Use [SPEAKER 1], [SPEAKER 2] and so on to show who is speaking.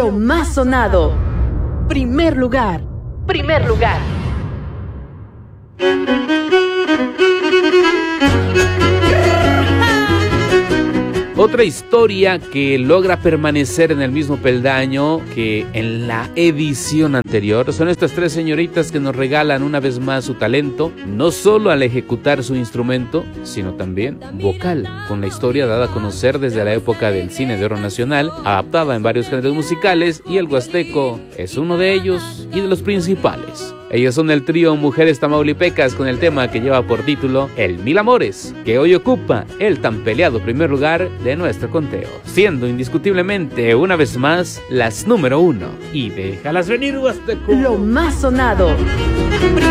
[SPEAKER 1] Lo más sonado. Primer lugar. Primer lugar.
[SPEAKER 2] Otra historia que logra permanecer en el mismo peldaño que en la edición anterior son estas tres señoritas que nos regalan una vez más su talento, no solo al ejecutar su instrumento, sino también vocal, con la historia dada a conocer desde la época del cine de oro nacional, adaptada en varios géneros musicales, y el huasteco es uno de ellos y de los principales. Ellos son el trío Mujeres Tamaulipecas con el tema que lleva por título El Mil Amores, que hoy ocupa el tan peleado primer lugar de nuestro conteo, siendo indiscutiblemente una vez más las número 1. Y déjalas venir, huasteco.
[SPEAKER 1] Lo más sonado.